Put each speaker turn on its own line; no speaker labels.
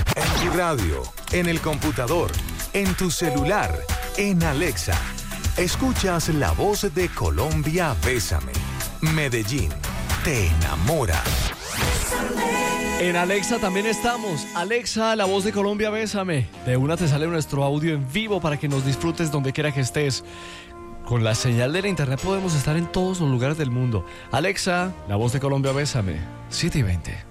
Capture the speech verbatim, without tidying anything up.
En tu radio, en el computador, en tu celular, en Alexa. Escuchas la voz de Colombia, Bésame. Medellín, te enamora.
En Alexa también estamos. Alexa, la voz de Colombia, Bésame. De una te sale nuestro audio en vivo para que nos disfrutes donde quiera que estés. Con la señal de la internet podemos estar en todos los lugares del mundo. Alexa, la voz de Colombia, Bésame. siete y veinte.